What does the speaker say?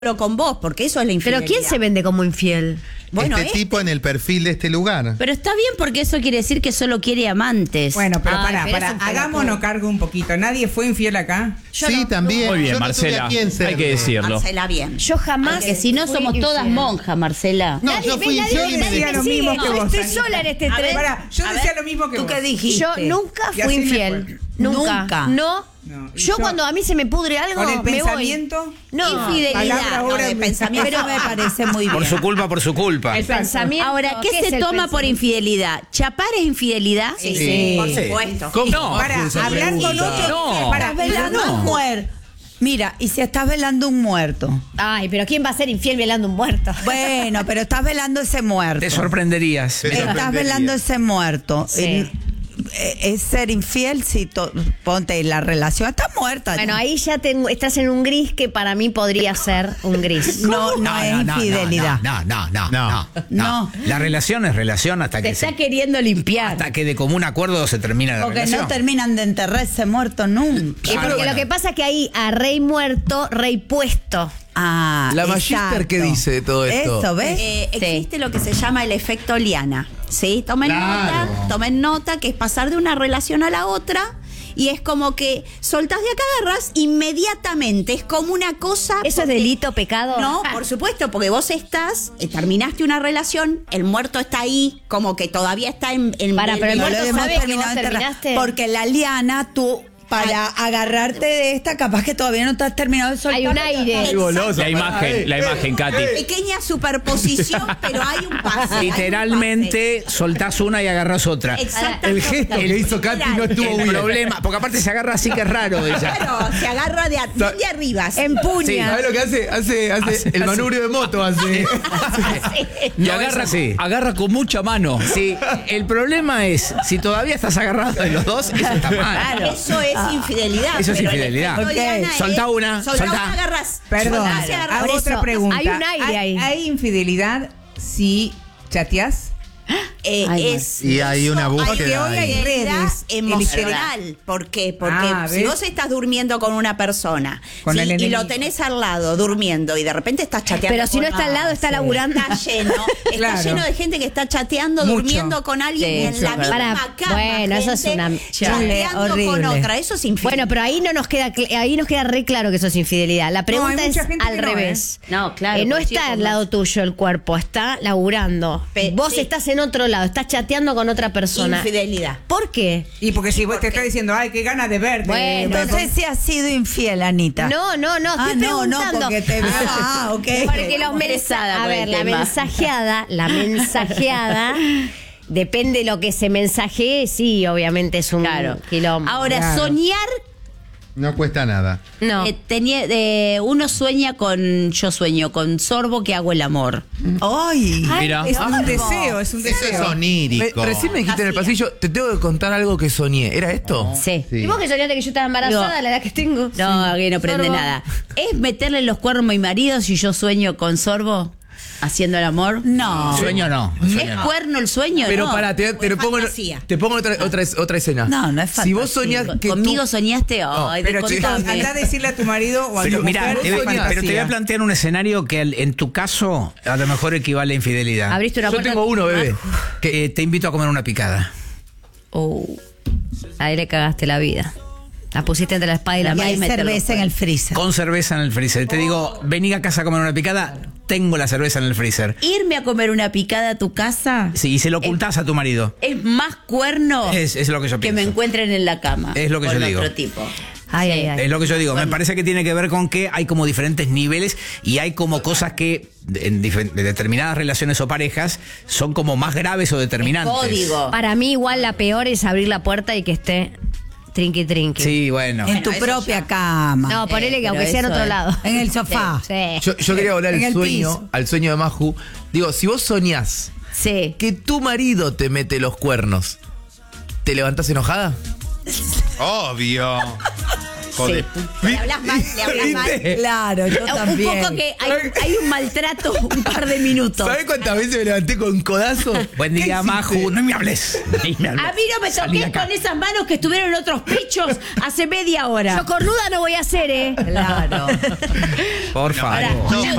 con vos, porque eso es la infidelidad. ¿Pero quién se vende como infiel? Bueno, tipo en el perfil de este lugar. Pero está bien porque eso quiere decir que solo quiere amantes. Bueno, pero Ay, pero es un hagámonos cargo un poquito. ¿Nadie fue infiel acá? Sí, también. Muy bien, Yo no Marcela. tuve a quién serle. Hay que decirlo. Marcela, bien. Yo jamás. Porque si no fui somos todas infiel. monjas, Marcela. No, yo fui infiel y me decía dejé. lo mismo que vos, Estoy Anita. sola en este A ver, tren. yo A decía ver, lo mismo que ¿tú vos. qué dijiste? Yo nunca Y fui así me infiel. fue. Nunca. No. No, y Yo cuando a mí se me pudre algo, Con el me voy. pensamiento. No. Infidelidad. Palabra No, ahora de pensamiento me parece muy bien. Por su culpa, por su culpa. El pensamiento. Ahora, ¿qué es se el toma por pensamiento? infidelidad? ¿Chapar es infidelidad? Sí, por Sí. supuesto. ¿Cómo? No, Para hablar con otro. No. Para velando un muerto. Mira, y si estás velando un muerto. Ay, pero ¿quién va a ser infiel velando un muerto? Bueno, pero estás velando ese muerto. te sorprenderías. Estás velando ese muerto. Sí. Es ser infiel si ponte la relación está muerta. Bueno, ahí ya estás en un gris que para mí podría ser un gris. no es infidelidad. No. La relación es relación hasta Te que está queriendo limpiar. hasta que de común acuerdo se termina la Porque relación. no terminan de enterrar ese muerto nunca. Y porque bueno. lo que pasa es que ahí a rey muerto, rey puesto. Ah, La Magister, exacto. ¿qué dice de todo esto? Eso, ¿ves? Existe lo que se llama el efecto liana. ¿Sí? Tomen nota que es pasar de una relación a la otra y es como que soltás de acá, agarrás inmediatamente. Es como una cosa. ¿Eso es delito, pecado? No, por supuesto, porque vos terminaste una relación, el muerto está ahí, como que todavía está en Para, pero el No muerto lo hemos sabe que terminado vos de enterrar. terminaste. Porque la liana, tú, para agarrarte de esta, capaz que todavía no te has terminado de soltar. Hay un aire. Qué goloso. La imagen, Katy. Pequeña superposición, pero hay un pase. Literalmente soltás una y agarrás otra. Exacto. El gesto que hizo Katy no estuvo El bien. problema, porque aparte se agarra así que es raro ella. Claro, se agarra de arriba. Empuña. ¿Sabes lo que hace? Hace el manubrio de moto. Hace. Y No, agarra, es así. agarra con mucha mano. Sí, el problema es, si todavía estás agarrado de los dos, eso está mal. Claro, eso es infidelidad. Eso es pero el infidelidad. efecto Ok. liana es, Soltá una, soltá soltá. una, agarrás. Perdón, Soltás y agarrás. hago Por otra eso, pregunta. hay un aire ahí. ¿Hay infidelidad si chateás? Y hay una búsqueda Porque hoy hay ahí. redes Emocional. ¿Por qué? Porque si ¿ves? vos estás durmiendo con una persona Con el y enemigo. lo tenés al lado durmiendo y de repente estás chateando. Pero si no está al lado, está laburando. Está lleno. Claro. Está lleno de gente que está chateando, Mucho. durmiendo con alguien Sí, en la misma Para- cama. bueno, eso es gente una- chateando horrible. con otra. Eso es infiel. Bueno, pero ahí no nos queda ahí nos queda re claro que eso es infidelidad. La pregunta hay es mucha gente al que no, revés. No, claro, no coincido está con al lado tuyo el cuerpo, está laburando. Vos sí. estás en otro lado, estás chateando con otra persona. Infidelidad. ¿Por qué? Y porque si vos te está diciendo, ay, qué ganas de verte. Bueno, Entonces sí has sido infiel, Anita. No, estoy no, preguntando. porque te veo. Ok. Porque los Interesada a con ver, el la tema. mensajeada depende de lo que se mensajee, sí, obviamente es un quilombo. Ahora, Claro. soñar, No cuesta nada. no. uno sueña yo sueño con sorbo que hago el amor. Ay. Mira. Es un deseo, es un Eso es deseo. onírico. Recién me dijiste en el pasillo, te tengo que contar algo que soñé. ¿Era esto? Sí. Sí. ¿Y vos que soñaste que yo estaba embarazada Digo, a la edad que tengo? No, que no prende Sorbo. nada. ¿Es meterle los cuernos a mi marido si yo sueño con sorbo haciendo el amor? No. Sueño no. ¿Es cuerno el sueño? Pero no. pará, te es pongo, fantasía. te pongo otra escena. No, no es Si vos fantasía. soñás que ¿Conmigo tú- soñaste? Ay, Pero chicos, contame. anda a decirle a tu marido o a tu Mira, mujer. pero te voy a plantear un escenario que en tu caso a lo mejor equivale a infidelidad. Abriste una Yo puerta. tengo uno, bebé. Que te invito a comer una picada. Ahí le cagaste la vida. La pusiste entre la espada y la Y pared. hay cerveza en el freezer. Con cerveza en el freezer. Te digo, vení a casa a comer una picada, tengo la cerveza en el freezer. ¿Irme a comer una picada a tu casa Sí, y se lo ocultás a tu marido. es más cuerno Es lo que yo que pienso. me encuentren en la cama? Es lo que con yo digo. otro tipo. Ay, ay, ay. Es lo que yo digo. Me parece que tiene que ver con que hay como diferentes niveles y hay como cosas que en determinadas relaciones o parejas son como más graves o determinantes. Código. Para mí igual la peor es abrir la puerta y que esté trinqui trinqui. Sí, bueno. En tu eso propia cama. No, ponele que pero aunque sea en eso otro es- lado. En el sofá. Sí. Yo quería volar En el piso. al sueño de Maju. Digo, si vos soñás Sí. que tu marido te mete los cuernos, ¿te levantás enojada? Obvio. Sí. Le hablas mal, le hablas mal. Claro, yo también. Un poco que hay un maltrato un par de minutos. ¿Sabes cuántas veces me levanté con codazo? Buen día, Maju. No me hables. Ni me hables. A mí no me Salí de toques acá. con esas manos que estuvieron en otros pechos hace media hora. Yo cornuda no voy a hacer, ¿eh? Claro. Por favor. No